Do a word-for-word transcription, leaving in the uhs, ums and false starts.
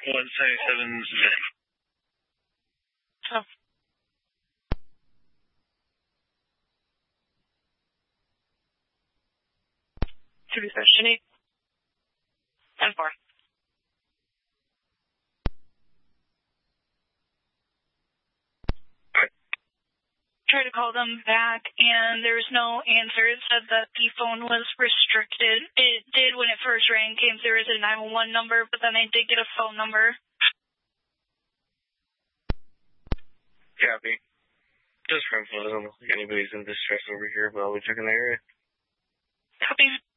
one seventy-seven Z. Oh. To be special. ten four. Tried to call them back, and there was no answer. It said that the phone was restricted. It did when it first rang, came through as a nine one one number, but then I did get a phone number. Copy. Just from phone. I don't know if anybody's in distress over here, but I'll be checking the area. Copy.